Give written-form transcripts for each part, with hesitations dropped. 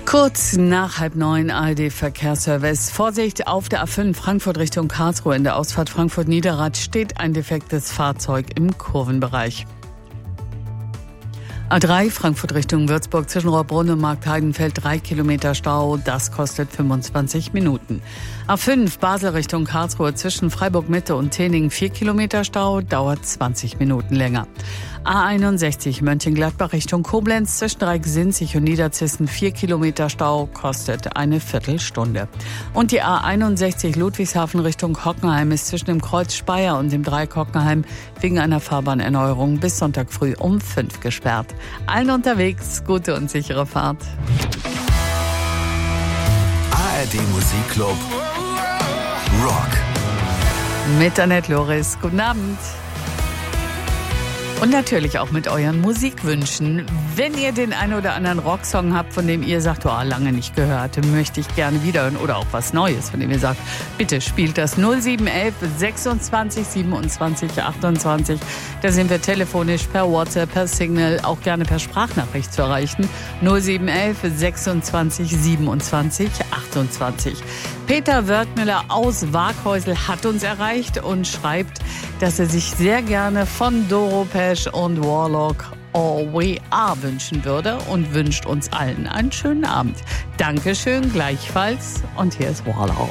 Kurz nach 8:30 ARD-Verkehrsservice. Vorsicht, auf der A5 Frankfurt Richtung Karlsruhe in der Ausfahrt Frankfurt-Niederrad steht ein defektes Fahrzeug im Kurvenbereich. A3 Frankfurt Richtung Würzburg zwischen Rohrbrunn und Marktheidenfeld 3 Kilometer Stau, das kostet 25 Minuten. A5 Basel Richtung Karlsruhe zwischen Freiburg Mitte und Tening 4 Kilometer Stau, dauert 20 Minuten länger. A61 Mönchengladbach Richtung Koblenz zwischen Dreiecksinzig und Niederzissen 4 Kilometer Stau, kostet eine Viertelstunde. Und die A61 Ludwigshafen Richtung Hockenheim ist zwischen dem Kreuz Speyer und dem Dreieck Hockenheim wegen einer Fahrbahnerneuerung bis Sonntag früh um 5 gesperrt. Allen unterwegs gute und sichere Fahrt. ARD Musikclub Rock. Mit Annette Loris. Guten Abend. Und natürlich auch mit euren Musikwünschen. Wenn ihr den einen oder anderen Rocksong habt, von dem ihr sagt, oh, lange nicht gehört, möchte ich gerne wiederhören, oder auch was Neues, von dem ihr sagt, bitte spielt das 0711 26 27 28. Da sind wir telefonisch, per WhatsApp, per Signal, auch gerne per Sprachnachricht zu erreichen. 0711 26 27 28. Peter Wörthmüller aus Waaghäusel hat uns erreicht und schreibt, dass er sich sehr gerne von Doro Pesch und Warlock All We Are wünschen würde und wünscht uns allen einen schönen Abend. Dankeschön, gleichfalls. Und hier ist Warlock.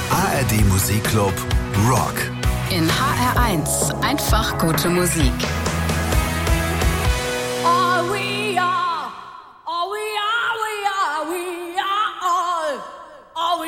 ARD Musikclub Rock. In HR1 einfach gute Musik.